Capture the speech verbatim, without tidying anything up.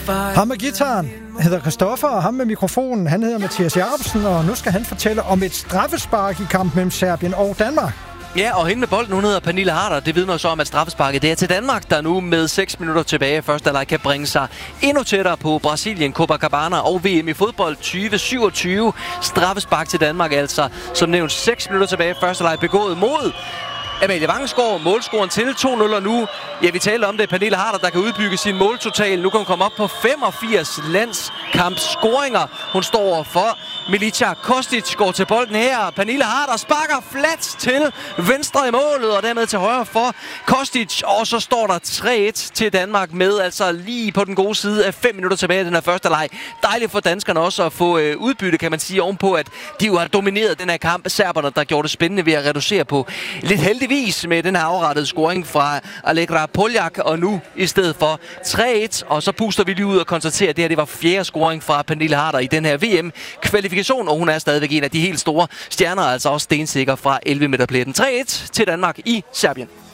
Ham med gitaren hedder Christoffer, og ham med mikrofonen, han hedder Mathias Jacobsen, og nu skal han fortælle om et straffespark i kamp mellem Serbien og Danmark. Ja, og hende med bolden, hun hedder Pernille Harder. Det vidner så om, at straffesparket det er til Danmark, der nu med seks minutter tilbage første halvleg kan bringe sig endnu tættere på Brasilien, Copacabana og V M i fodbold tyve syvogtyve. Straffespark til Danmark altså, som nævnt seks minutter tilbage første halvleg begået mod Amalie Vangsgaard, målscoren til to nul, og nu, ja, vi taler om det, Pernille Harder, der kan udbygge sin måltotal. Nu kan hun komme op på femogfirs landskampscoringer. Hun står for Milica Kostic, går til bolden her. Pernille Harder sparker flat til venstre i målet, og dermed til højre for Kostic. Og så står der tre et til Danmark med, altså lige på den gode side af fem minutter tilbage i den her første leg. Dejligt for danskerne også at få øh, udbytte, kan man sige, ovenpå, at de jo har domineret den her kamp. Serberne, der gjorde det spændende ved at reducere på lidt heldigvis med den her afrettede scoring fra Allegra Poljak, og nu i stedet for tre et. Og så puster vi lige ud og konstaterer, at det her det var fjerde scoring fra Pernille Harder i den her V M-kvalifikation, og hun er stadigvæk en af de helt store stjerner, altså også stensikker fra elleve meter pletten. tre et til Danmark i Serbien.